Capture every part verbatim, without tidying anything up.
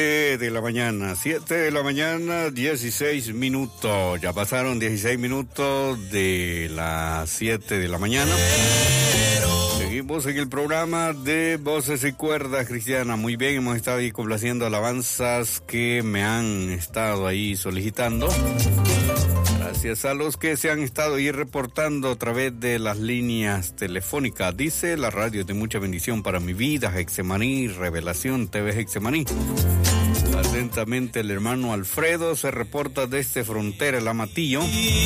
de la mañana, siete de la mañana, dieciséis minutos. Ya pasaron dieciséis minutos de las siete de la mañana. Seguimos en el programa de Voces y Cuerdas Cristianas. Muy bien, hemos estado ahí complaciendo alabanzas que me han estado ahí solicitando. Gracias a los que se han estado ahí reportando a través de las líneas telefónicas. Dice la radio de mucha bendición para mi vida, Getsemaní, Revelación T V Getsemaní. Atentamente el hermano Alfredo se reporta desde Frontera, El Amatillo.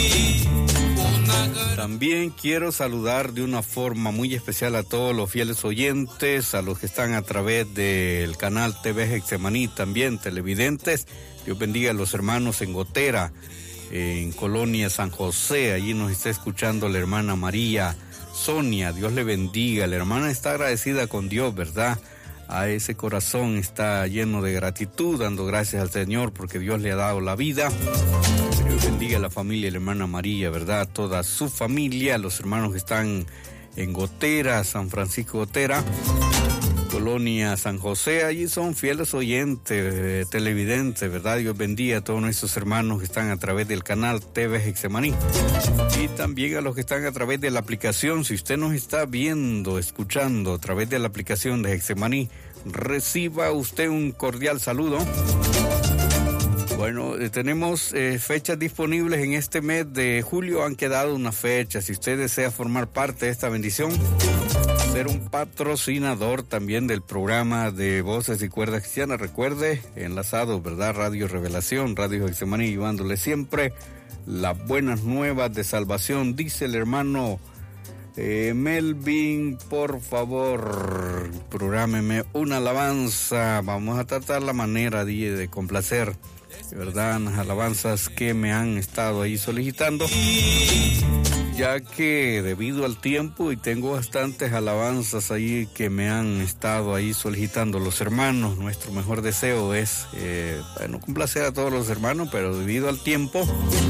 También quiero saludar de una forma muy especial a todos los fieles oyentes, a los que están a través del canal T V Getsemaní, también televidentes. Dios bendiga a los hermanos en Gotera, en Colonia San José. Allí nos está escuchando la hermana María Sonia. Dios le bendiga. La hermana está agradecida con Dios, ¿verdad? A ese corazón está lleno de gratitud, dando gracias al Señor porque Dios le ha dado la vida. Dios bendiga a la familia de la hermana María, ¿verdad? Toda su familia, los hermanos que están en Gotera, San Francisco Gotera, Colonia San José. Allí son fieles oyentes, eh, televidentes, ¿verdad? Dios bendiga a todos nuestros hermanos que están a través del canal T V Getsemaní. Y también a los que están a través de la aplicación. Si usted nos está viendo, escuchando a través de la aplicación de Getsemaní, reciba usted un cordial saludo. Bueno, eh, tenemos eh, fechas disponibles en este mes de julio. Han quedado unas fechas. Si usted desea formar parte de esta bendición, ser un patrocinador también del programa de Voces y Cuerdas Cristianas, recuerde, enlazado, ¿verdad? Radio Revelación, Radio Getsemaní, llevándole siempre las buenas nuevas de salvación. Dice el hermano eh, Melvin, por favor, prográmeme una alabanza. Vamos a tratar la manera de, de complacer, ¿verdad?, las alabanzas que me han estado ahí solicitando, ya que debido al tiempo, y tengo bastantes alabanzas ahí que me han estado ahí solicitando los hermanos. Nuestro mejor deseo es, eh, bueno, complacer a todos los hermanos, pero debido al tiempo,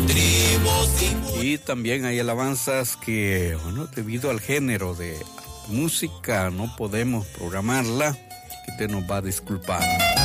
y también hay alabanzas que, bueno, debido al género de música no podemos programarla, que usted nos va a disculpar.